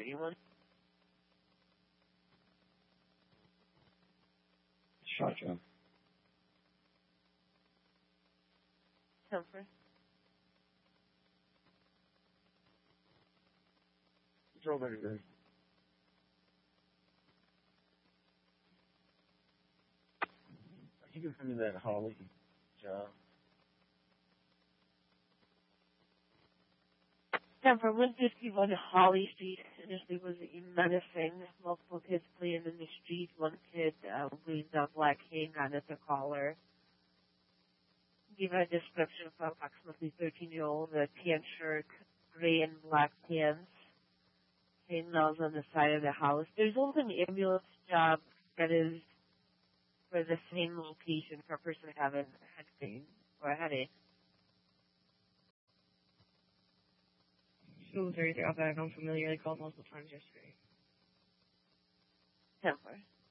anyone? Shotgun. Temper. Strawberry bird. You can send me that Holly job. Temper 151 Holly Street initially was menacing. Multiple kids playing in the street. One kid waved a black handgun at the caller. Gave a description of approximately 13-year-old, a tan shirt, gray and black pants. Nails on the side of the house. There's also an ambulance job that is for the same location for a person having head pain or a headache. School was very unfamiliar. They called multiple times yesterday. Temper.